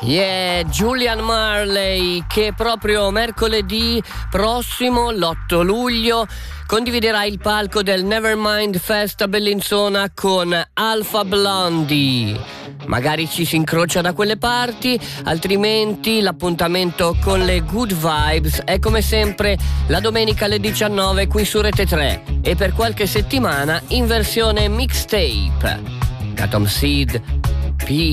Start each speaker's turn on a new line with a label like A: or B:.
A: Yeah, Julian Marley, che proprio mercoledì prossimo, l'8 luglio, condividerà il palco del Nevermind Fest a Bellinzona con Alpha Blondy. Magari ci si incrocia da quelle parti, altrimenti l'appuntamento con le Good Vibes è come sempre la domenica alle 19 qui su Rete 3 e per qualche settimana in versione mixtape. Atom Seed, P.